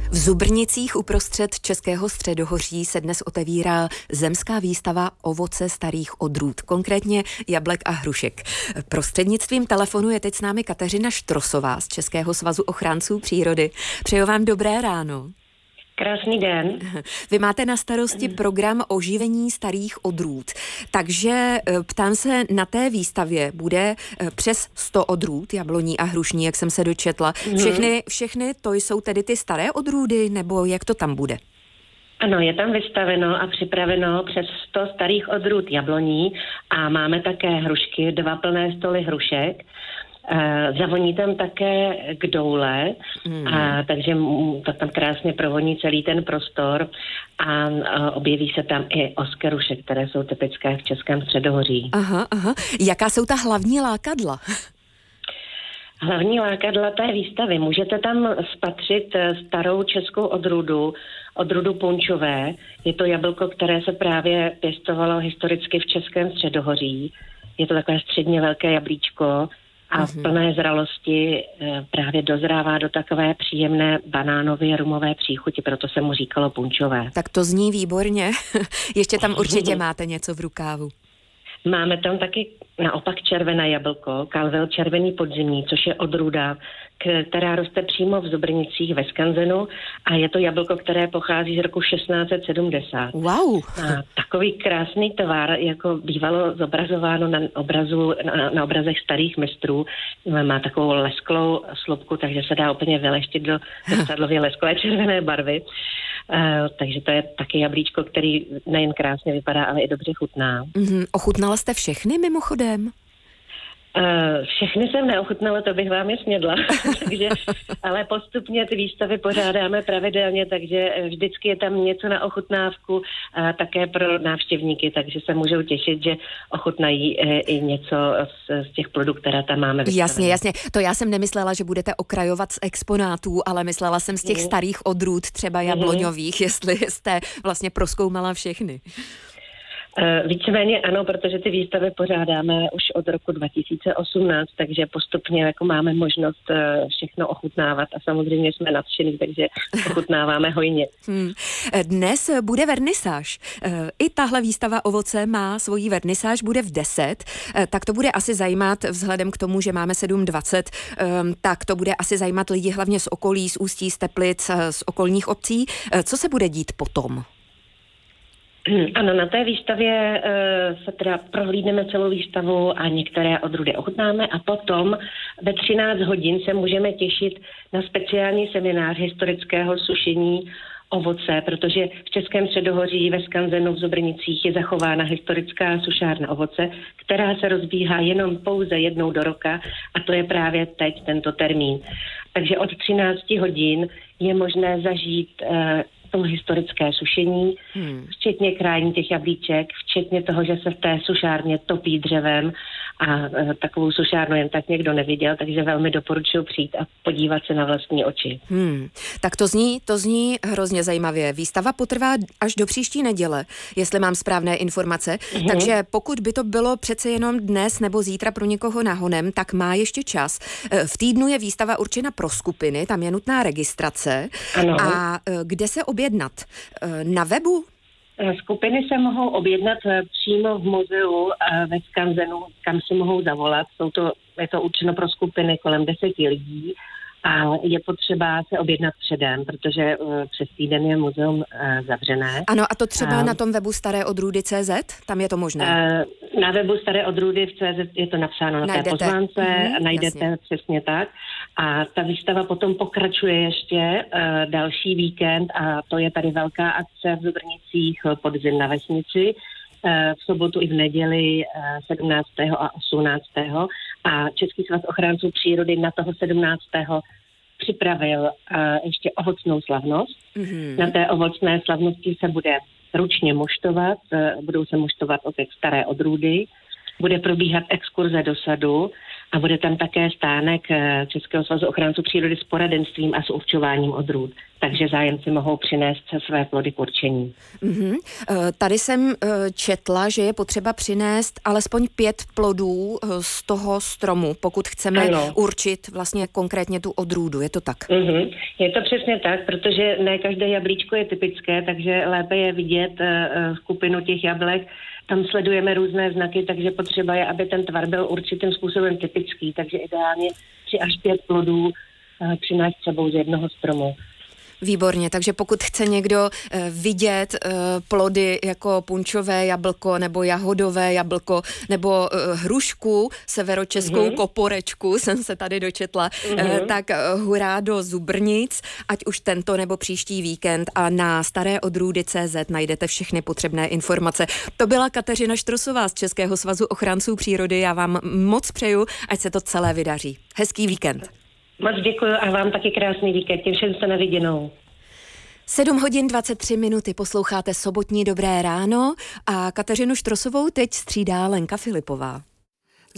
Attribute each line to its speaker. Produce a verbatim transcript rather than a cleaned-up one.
Speaker 1: V Zubrnicích uprostřed Českého středohoří se dnes otevírá zemská výstava ovoce starých odrůd, konkrétně jablek a hrušek. Prostřednictvím telefonu je teď s námi Kateřina Štrosová z Českého svazu ochránců přírody. Přeju vám dobré ráno.
Speaker 2: Krásný den.
Speaker 1: Vy máte na starosti program oživení starých odrůd, takže ptám se, na té výstavě bude přes sto odrůd, jabloní a hrušní, jak jsem se dočetla. Všechny, všechny to jsou tedy ty staré odrůdy, nebo jak to tam bude?
Speaker 2: Ano, je tam vystaveno a připraveno přes sto starých odrůd jabloní a máme také hrušky, dva plné stoly hrušek. Uh, zavoní tam také k doule, mm. a, takže to tam krásně provoní celý ten prostor a, a objeví se tam i oskeruše, které jsou typické v Českém středohoří.
Speaker 1: Aha, aha. Jaká jsou ta hlavní lákadla?
Speaker 2: Hlavní lákadla té výstavy. Můžete tam spatřit starou českou odrůdu, odrůdu punčové. Je to jablko, které se právě pěstovalo historicky v Českém středohoří. Je to takové středně velké jablíčko, a v plné zralosti e, právě dozrává do takové příjemné banánově rumové příchuti, proto se mu říkalo punčové.
Speaker 1: Tak to zní výborně. Ještě tam určitě máte něco v rukávu.
Speaker 2: Máme tam taky naopak červené jablko, Calvel červený podzimní, což je odrůda, která roste přímo v Zubrnicích ve Skanzenu a je to jablko, které pochází z roku šestnáct set sedmdesát.
Speaker 1: Wow.
Speaker 2: A takový krásný tvar, jako bývalo zobrazováno na, obrazu, na, na obrazech starých mistrů, má takovou lesklou slupku, takže se dá úplně vyleštit do zrcadlově lesklé červené barvy. Uh, takže to je taky jablíčko, který nejen krásně vypadá, ale i dobře chutná.
Speaker 1: Mm-hmm. Ochutnala jste všechny mimochodem?
Speaker 2: Uh, všechny jsem neochutnala, to bych vám je snědla, takže, ale postupně ty výstavy pořádáme pravidelně, takže vždycky je tam něco na ochutnávku a také pro návštěvníky, takže se můžou těšit, že ochutnají e, i něco z, z těch plodů, které tam máme vystavené.
Speaker 1: Jasně, jasně. To já jsem nemyslela, že budete okrajovat z exponátů, ale myslela jsem z těch mm. starých odrůd, třeba jabloňových, mm. jestli jste vlastně prozkoumala všechny.
Speaker 2: Uh, víceméně ano, protože ty výstavy pořádáme už od roku dva tisíce osmnáct, takže postupně jako máme možnost uh, všechno ochutnávat a samozřejmě jsme nadšení, takže ochutnáváme hojně. Hmm.
Speaker 1: Dnes bude vernisáž. Uh, I tahle výstava ovoce má svoji vernisáž, bude v deset, uh, tak to bude asi zajímat vzhledem k tomu, že máme sedm dvacet, um, tak to bude asi zajímat lidi hlavně z okolí, z Ústí, z Teplic, uh, z okolních obcí. Uh, co se bude dít potom?
Speaker 2: Ano, na té výstavě uh, se teda prohlídneme celou výstavu a některé odrůdy ochutnáme a potom ve třináct hodin se můžeme těšit na speciální seminář historického sušení ovoce, protože v Českém středohoří ve Skanzenu v Zubrnicích je zachována historická sušárna ovoce, která se rozbíhá jenom pouze jednou do roka a to je právě teď tento termín. Takže od třináct hodin je možné zažít uh, to historické sušení, hmm. včetně krájení těch jablíček, včetně toho, že se v té sušárně topí dřevem a e, takovou sušárnu jen tak někdo neviděl, takže velmi doporučuji přijít a podívat se na vlastní oči.
Speaker 1: Hmm. Tak to zní, to zní hrozně zajímavě. Výstava potrvá až do příští neděle, jestli mám správné informace, hmm. takže pokud by to bylo přece jenom dnes nebo zítra pro někoho nahonem, tak má ještě čas. V týdnu je výstava určena pro skupiny, tam je nutná registrace.
Speaker 2: Ano.
Speaker 1: A kde se objednat? Na webu?
Speaker 2: Skupiny se mohou objednat přímo v muzeu ve Skanzenu, kam si mohou zavolat. Jsou to, je to určeno pro skupiny kolem deseti lidí a je potřeba se objednat předem, protože přes týden je muzeum uh, zavřené.
Speaker 1: Ano, a to třeba uh, na tom webu staré odrůdy tečka cé zet? Tam je to možné?
Speaker 2: Uh, na webu staré odrůdy tečka cé zet je to napsáno na najdete. Té pozvánce, mm, najdete jasně. Přesně tak. A ta výstava potom pokračuje ještě uh, další víkend a to je tady velká akce v Zubrnicích podzim na vesnici. V sobotu i v neděli sedmnáctého a osmnáctého a Český svaz ochránců přírody na toho sedmnáctého připravil uh, ještě ovocnou slavnost. Mm-hmm. Na té ovocné slavnosti se bude ručně moštovat, uh, budou se moštovat opět staré odrůdy, bude probíhat exkurze do sadu a bude tam také stánek uh, Českého svazu ochránců přírody s poradenstvím a s určováním odrůd. takže zájemci mohou přinést své plody k určení.
Speaker 1: Mm-hmm. Tady jsem četla, že je potřeba přinést alespoň pět plodů z toho stromu, pokud chceme ano. určit vlastně konkrétně tu odrůdu. Je to tak?
Speaker 2: Mm-hmm. Je to přesně tak, protože ne každé jablíčko je typické, takže lépe je vidět skupinu těch jablek. Tam sledujeme různé znaky, takže potřeba je, aby ten tvar byl určitým způsobem typický, takže ideálně tři až pět plodů přinést sebou z jednoho stromu.
Speaker 1: Výborně, takže pokud chce někdo vidět plody jako punčové jablko nebo jahodové jablko nebo hrušku, severočeskou mm-hmm. koporečku, jsem se tady dočetla, mm-hmm. tak hurá do Zubrnic, ať už tento nebo příští víkend a na staré odrůdy tečka cé zet najdete všechny potřebné informace. To byla Kateřina Štrosová z Českého svazu ochránců přírody. Já vám moc přeju, ať se to celé vydaří. Hezký víkend.
Speaker 2: Moc děkuji a vám taky krásný víkend. Těším se na viděnou.
Speaker 1: sedm hodin dvacet tři minuty, posloucháte sobotní Dobré ráno a Kateřinu Štrosovou teď střídá Lenka Filipová.